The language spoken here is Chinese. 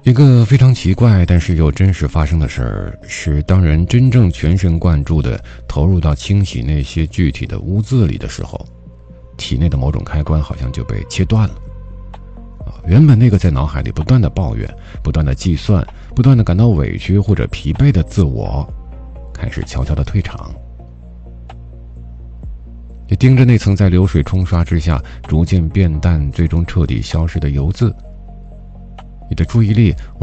一个非常奇怪但是又真实发生的事儿，是当人真正全神贯注地投入到清洗那些具体的污渍里的时候，体内的某种开关好像就被切断了。原本那个在脑海里不断的抱怨、不断的计算、不断的感到委屈或者疲惫的自我，开始悄悄的退场。也盯着那层在流水冲刷之下逐渐变淡、最终彻底消失的油渍，你的注意力